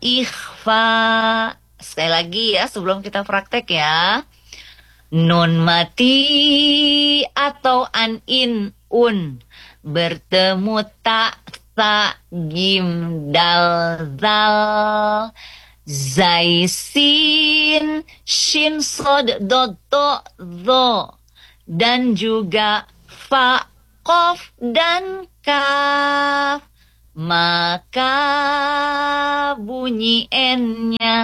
ikhfa. Sekali lagi ya sebelum kita praktek ya. Nun mati atau an-in un bertemu tak sa jim dal zal zai sin shin sod dot to zo dan juga fa kof dan kaf, maka bunyi n-nya